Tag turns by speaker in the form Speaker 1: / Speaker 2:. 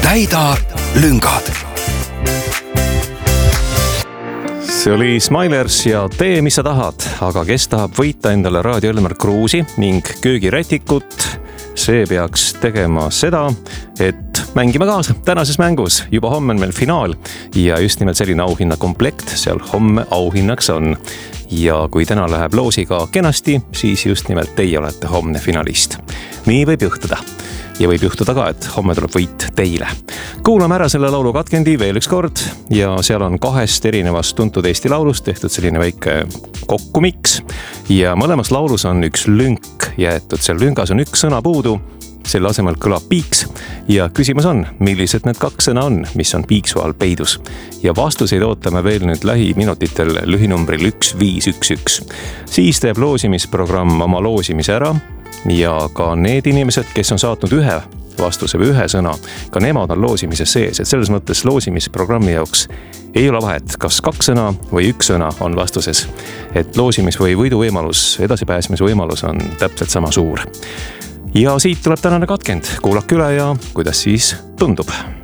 Speaker 1: täida lüngad. See oli Smilers ja tee, mis sa tahad, aga kes tahab võita endale Raadio Elmar Kruusi ning köögirätikut, see peaks tegema seda, et mängime kaasa tänases mängus. Juba homme on meil finaal ja just nimelt selline auhinnakomplekt seal homme auhinnaks on. Ja kui täna läheb loosiga kenasti, siis just nimelt teie olete homne finalist. Nii võib juhtuda. Ja võib juhtuda ka, et homme tuleb võit teile. Kuulame ära selle laulu katkendi veel üks kord ja seal on 2 erinevast tuntud Eesti laulust tehtud selline väike kokkumiks ja mõlemas laulus on üks lünk jäetud. Seal lüngas on üks sõna puudu, selle asemel kõlab piiks ja küsimus on, millised need 2 sõna on, mis on piiksu all peidus. Ja vastuseid ootame veel nüüd lähiminutitel lühinumbril 1511. Siis teeb loosimisprogramm oma loosimise ära ja ka need inimesed, kes on saatnud ühe vastuse või ühe sõna, ka nemad on loosimises sees, et selles mõttes loosimisprogrammi jaoks ei ole vahet, kas 2 sõna või 1 sõna on vastuses. Et loosimis- või võidu võimalus, edasipääsmise võimalus on täpselt sama suur. Ja siit tuleb tänane katkend. Kuulake üle ja kuidas siis tundub.